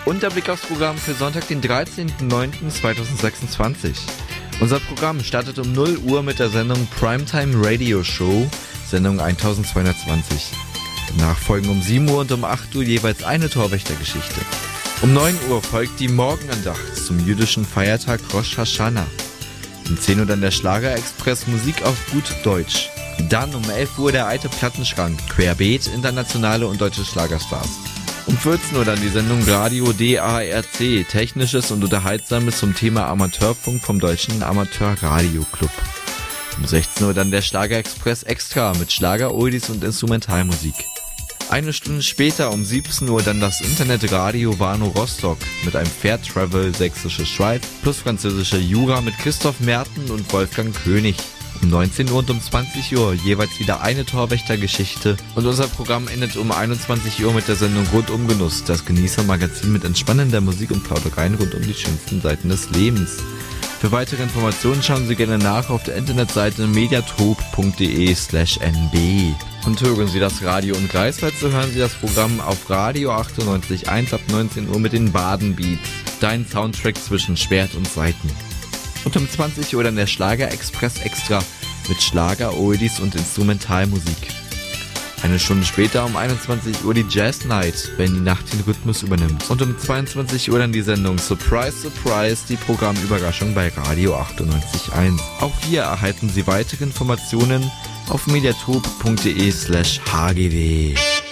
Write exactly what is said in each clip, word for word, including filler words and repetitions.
Und der Blick aufs Programm für Sonntag, den dreizehnten neunten zweitausendsechsundzwanzig. Unser Programm startet um null Uhr mit der Sendung Primetime Radio Show, Sendung eintausendzweihundertzwanzig. Danach folgen um sieben Uhr und um acht Uhr jeweils eine Torwächtergeschichte. Um neun Uhr folgt die Morgenandacht zum jüdischen Feiertag Rosh Hashanah. Um zehn Uhr dann der Schlagerexpress Musik auf gut Deutsch. Dann um elf Uhr der alte Plattenschrank, querbeet, internationale und deutsche Schlagerstars. Um vierzehn Uhr dann die Sendung Radio D A R C, Technisches und Unterhaltsames zum Thema Amateurfunk vom Deutschen Amateur-Radio-Club. Um sechzehn Uhr dann der Schlagerexpress Extra mit Schlager, Oldies und Instrumentalmusik. Eine Stunde später um siebzehn Uhr dann das Internetradio Warnow Rostock mit einem Fair Travel Sächsische Schweiz plus französische Jura mit Christoph Merten und Wolfgang König. Um neunzehn Uhr und um zwanzig Uhr jeweils wieder eine Torwächtergeschichte und unser Programm endet um einundzwanzig Uhr mit der Sendung Rundum Genuss, das Genießermagazin mit entspannender Musik und Plaudereien rund um die schönsten Seiten des Lebens. Für weitere Informationen schauen Sie gerne nach auf der Internetseite mediatrop.de slash nb. Und hören Sie das Radio in Greifswald, so hören Sie das Programm auf Radio achtundneunzig Komma eins ab neunzehn Uhr mit den Baden-Beats, dein Soundtrack zwischen Schwert und Saiten. Und um zwanzig Uhr dann der Schlager-Express Extra mit Schlager, Oldies und Instrumentalmusik. Eine Stunde später um einundzwanzig Uhr die Jazz Night, wenn die Nacht den Rhythmus übernimmt. Und um zweiundzwanzig Uhr dann die Sendung Surprise, Surprise, die Programmüberraschung bei Radio achtundneunzig Komma eins. Auch hier erhalten Sie weitere Informationen auf mediatrop.de slash hgw.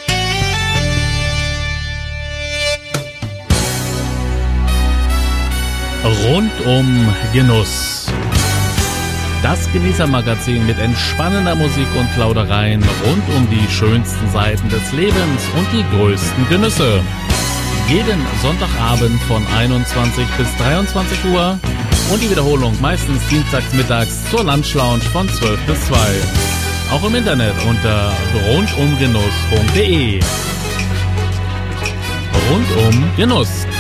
Rundum Genuss. Das Genießermagazin mit entspannender Musik und Plaudereien rund um die schönsten Seiten des Lebens und die größten Genüsse. Jeden Sonntagabend von einundzwanzig bis dreiundzwanzig Uhr und die Wiederholung meistens dienstags mittags zur Lunchlounge von zwölf bis zwei. Auch im Internet unter rundumgenuss punkt de. Rundum Genuss.